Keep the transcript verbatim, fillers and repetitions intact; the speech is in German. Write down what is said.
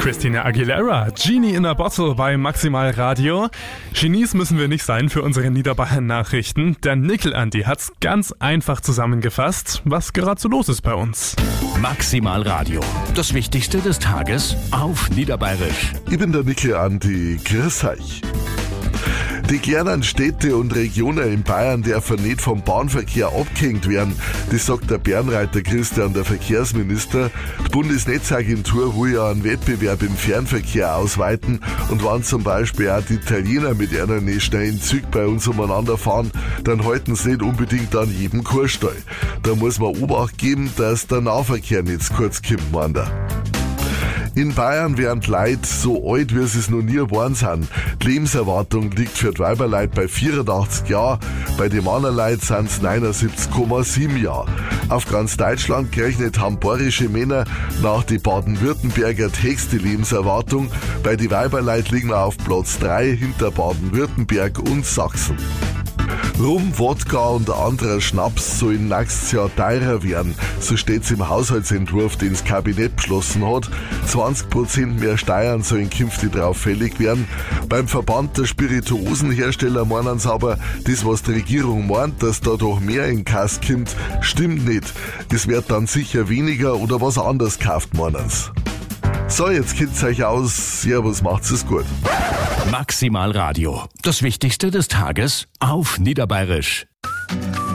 Christina Aguilera, Genie in a Bottle bei Maximal Radio. Genies müssen wir nicht sein für unsere Niederbayern-Nachrichten. Der Nickel-Andi hat's ganz einfach zusammengefasst, was gerade so los ist bei uns. Maximal Radio, das Wichtigste des Tages auf Niederbayerisch. Ich bin der Nickel-Andi, grüß euch. Die kleinen Städte und Regionen in Bayern dürfen nicht vom Bahnverkehr abgehängt werden. Das sagt der Bärenreiter Christian, der Verkehrsminister. Die Bundesnetzagentur will ja einen Wettbewerb im Fernverkehr ausweiten. Und wenn zum Beispiel auch die Italiener mit ihren schnellen Zügen bei uns umeinander fahren, dann halten sie nicht unbedingt an jedem Kurstall. Da muss man Obacht geben, dass der Nahverkehr nicht zu kurz kommt, meint er. In Bayern werden die Leute so alt, wie sie es noch nie geworden sind. Die Lebenserwartung liegt für die Weiberleute bei vierundachtzig Jahren, bei den Männerleuten sind es neunundsiebzig Komma sieben Jahre. Auf ganz Deutschland gerechnet haben bayerische Männer nach den Baden-Württemberger die höchste Lebenserwartung. Bei den Weiberleuten liegen wir auf Platz drei hinter Baden-Württemberg und Sachsen. Rum, Wodka und anderer Schnaps sollen nächstes Jahr teurer werden. So steht's im Haushaltsentwurf, den das Kabinett beschlossen hat. zwanzig Prozent mehr Steuern sollen künftig drauf fällig werden. Beim Verband der Spirituosenhersteller meinen sie aber, das was die Regierung meint, dass da doch mehr in Kass kommt, stimmt nicht. Es wird dann sicher weniger oder was anderes gekauft, meinen sie. So, jetzt kennt's euch aus. Servus, macht's es gut. Maximal Radio, das Wichtigste des Tages auf Niederbayerisch.